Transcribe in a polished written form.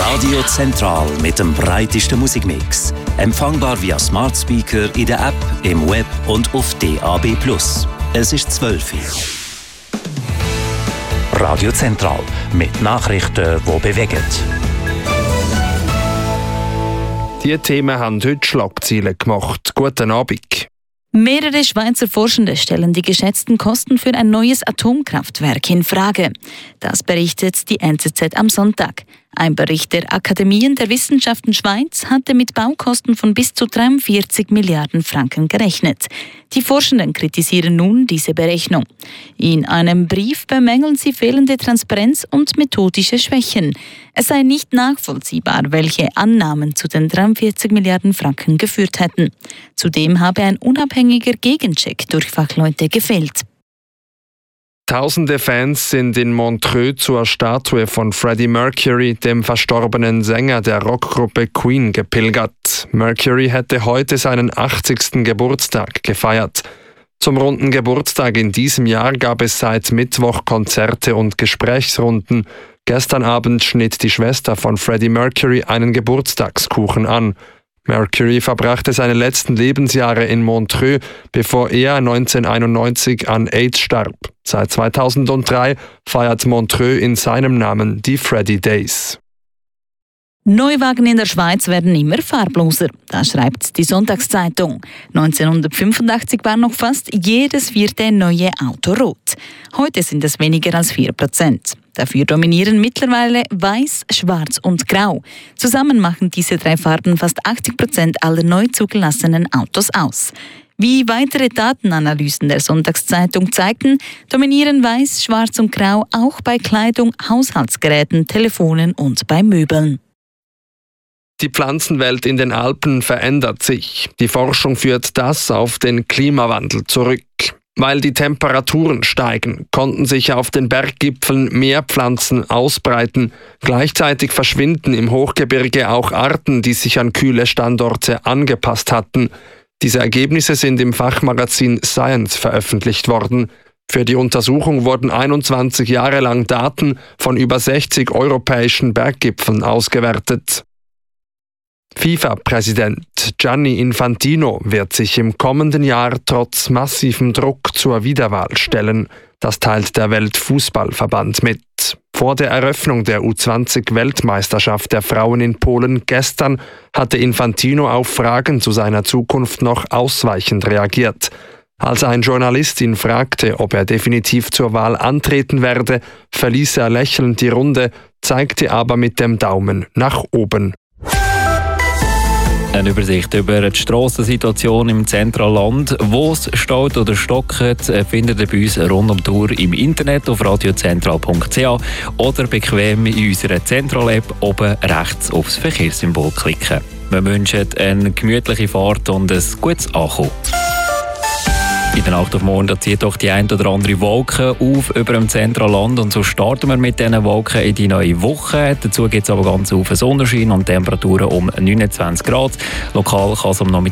Radio Zentral mit dem breitesten Musikmix. Empfangbar via Smart Speaker in der App, im Web und auf DAB+. Es ist 12 Uhr. Radio Zentral mit Nachrichten, die bewegen. Diese Themen haben heute Schlagzeilen gemacht. Guten Abend. Mehrere Schweizer Forschende stellen die geschätzten Kosten für ein neues Atomkraftwerk in Frage. Das berichtet die NZZ am Sonntag. Ein Bericht der Akademien der Wissenschaften Schweiz hatte mit Baukosten von bis zu 43 Milliarden Franken gerechnet. Die Forschenden kritisieren nun diese Berechnung. In einem Brief bemängeln sie fehlende Transparenz und methodische Schwächen. Es sei nicht nachvollziehbar, welche Annahmen zu den 43 Milliarden Franken geführt hätten. Zudem habe ein unabhängiger Gegencheck durch Fachleute gefehlt. Tausende Fans sind in Montreux zur Statue von Freddie Mercury, dem verstorbenen Sänger der Rockgruppe Queen, gepilgert. Mercury hätte heute seinen 80. Geburtstag gefeiert. Zum runden Geburtstag in diesem Jahr gab es seit Mittwoch Konzerte und Gesprächsrunden. Gestern Abend schnitt die Schwester von Freddie Mercury einen Geburtstagskuchen an. Mercury verbrachte seine letzten Lebensjahre in Montreux, bevor er 1991 an AIDS starb. Seit 2003 feiert Montreux in seinem Namen die Freddie Days. Neuwagen in der Schweiz werden immer farbloser, das schreibt die Sonntagszeitung. 1985 war noch fast jedes 4. neue Auto rot. Heute sind es weniger als 4%. Dafür dominieren mittlerweile Weiß, Schwarz und Grau. Zusammen machen diese 3 Farben fast 80% aller neu zugelassenen Autos aus. Wie weitere Datenanalysen der Sonntagszeitung zeigten, dominieren Weiß, Schwarz und Grau auch bei Kleidung, Haushaltsgeräten, Telefonen und bei Möbeln. Die Pflanzenwelt in den Alpen verändert sich. Die Forschung führt das auf den Klimawandel zurück. Weil die Temperaturen steigen, konnten sich auf den Berggipfeln mehr Pflanzen ausbreiten. Gleichzeitig verschwinden im Hochgebirge auch Arten, die sich an kühle Standorte angepasst hatten. Diese Ergebnisse sind im Fachmagazin Science veröffentlicht worden. Für die Untersuchung wurden 21 Jahre lang Daten von über 60 europäischen Berggipfeln ausgewertet. FIFA-Präsident Gianni Infantino wird sich im kommenden Jahr trotz massivem Druck zur Wiederwahl stellen. Das teilt der Weltfußballverband mit. Vor der Eröffnung der U20-Weltmeisterschaft der Frauen in Polen gestern hatte Infantino auf Fragen zu seiner Zukunft noch ausweichend reagiert. Als ein Journalist ihn fragte, ob er definitiv zur Wahl antreten werde, verließ er lächelnd die Runde, zeigte aber mit dem Daumen nach oben. Eine Übersicht über die Strassensituation im Zentralland. Wo es staut oder stockt, findet ihr bei uns rund um die Uhr im Internet auf radiozentral.ch oder bequem in unserer Zentral-App oben rechts aufs Verkehrssymbol klicken. Wir wünschen eine gemütliche Fahrt und ein gutes Ankommen. In der Nacht auf morgen zieht doch die ein oder andere Wolke auf über dem Zentralland und so starten wir mit diesen Wolken in die neue Woche. Dazu gibt es aber ganz auf Sonnenschein und Temperaturen um 29 Grad. Lokal kann es am Nachmittag